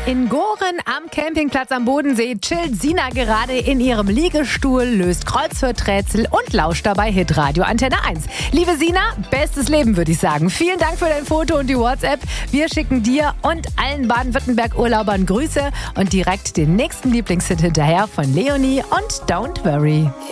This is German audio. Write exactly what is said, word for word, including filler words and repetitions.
In Goren am Campingplatz am Bodensee chillt Sina gerade in ihrem Liegestuhl, löst Kreuzworträtsel und lauscht dabei Hitradio Antenne eins. Liebe Sina, bestes Leben, würde ich sagen. Vielen Dank für dein Foto und die WhatsApp. Wir schicken dir und allen Baden-Württemberg-Urlaubern Grüße und direkt den nächsten Lieblingshit hinterher von Leonie und Don't Worry.